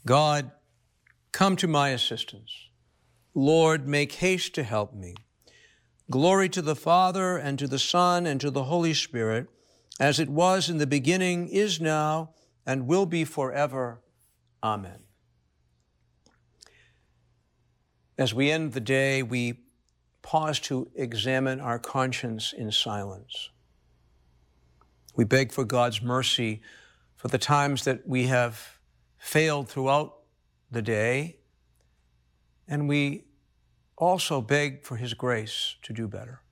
God, come to my assistance. Lord, make haste to help me. Glory to the Father, and to the Son, and to the Holy Spirit, as it was in the beginning, is now, and will be forever. Amen. As we end the day, we pause to examine our conscience in silence. We beg for God's mercy for the times that we have failed throughout the day, and we also beg for His grace to do better.